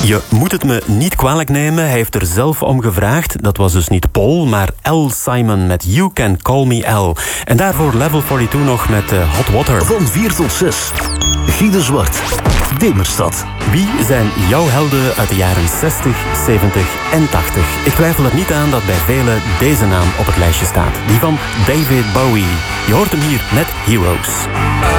Je moet het me niet kwalijk nemen, hij heeft er zelf om gevraagd. Dat was dus niet Paul, maar L. Simon met You Can Call Me L. En daarvoor Level 42 nog met Hot Water. Van 4 tot 6. Guy de Zwart. Demerstad. Wie zijn jouw helden uit de jaren 60, 70 en 80? Ik twijfel er niet aan dat bij velen deze naam op het lijstje staat. Die van David Bowie. Je hoort hem hier met Heroes.